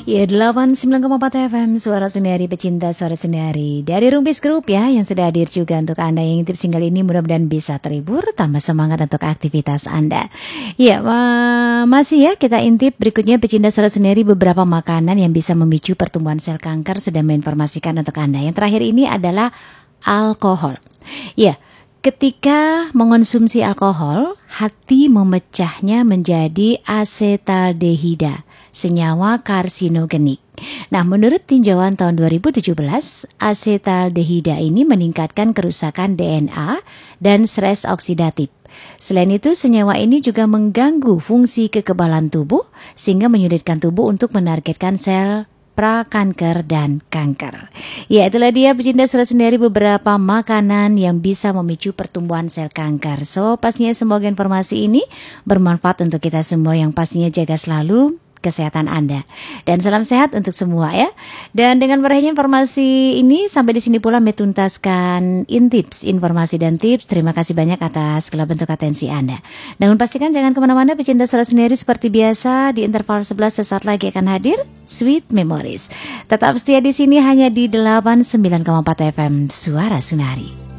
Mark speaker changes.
Speaker 1: Ya, 89,4 FM Suara Sundari, pecinta Suara Sundari. Dari Rumpis Group ya, yang sudah hadir juga untuk Anda yang intip single ini. Mudah-mudahan bisa terhibur, tambah semangat untuk aktivitas Anda. Ya, masih ya kita intip berikutnya pecinta Suara Sundari, beberapa makanan yang bisa memicu pertumbuhan sel kanker sudah menginformasikan untuk Anda. Yang terakhir ini adalah alkohol. Ya, ketika mengonsumsi alkohol, hati memecahnya menjadi asetaldehida, senyawa karsinogenik. Nah, menurut tinjauan tahun 2017, asetaldehida ini meningkatkan kerusakan DNA dan stres oksidatif. Selain itu, senyawa ini juga mengganggu fungsi kekebalan tubuh sehingga menyulitkan tubuh untuk menargetkan sel prakanker dan kanker. Ya, itulah dia pecinta Suara Sundari, beberapa makanan yang bisa memicu pertumbuhan sel kanker. So, pastinya semoga informasi ini bermanfaat untuk kita semua, yang pastinya jaga selalu kesehatan Anda. Dan salam sehat untuk semua ya. Dan dengan meraihnya informasi ini, sampai di sini pula metuntaskan intips, informasi dan tips. Terima kasih banyak atas segala bentuk atensi Anda. Namun pastikan jangan kemana-mana pecinta Suara Sundari, seperti biasa di interval 11 sesaat lagi akan hadir Sweet Memories. Tetap setia di sini hanya di 89,4 FM Suara Sundari.